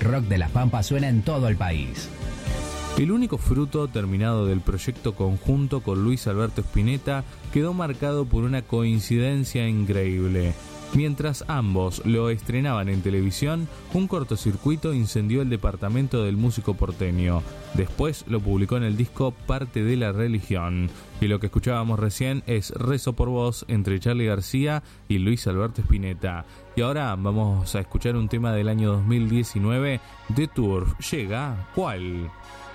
rock de Las Pampas suena en todo el país. El único fruto terminado del proyecto conjunto con Luis Alberto Spinetta quedó marcado por una coincidencia increíble. Mientras ambos lo estrenaban en televisión, un cortocircuito incendió el departamento del músico porteño. Después lo publicó en el disco Parte de la Religión. Y lo que escuchábamos recién es Rezo por Vos entre Charly García y Luis Alberto Spinetta. Y ahora vamos a escuchar un tema del año 2019 de Turf. Llega, ¿cuál?